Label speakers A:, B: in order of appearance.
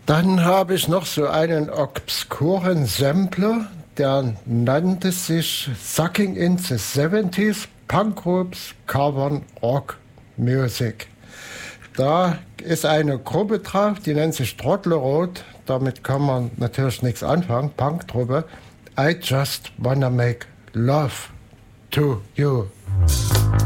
A: Dann habe ich noch so einen obskuren Sampler, der nannte sich Sucking in the 70s Punk Groups Covern Rock Music. Da ist eine Gruppe drauf, die nennt sich Trottelrot. Damit kann man natürlich nichts anfangen, Punk-Truppe. I just wanna make love to you.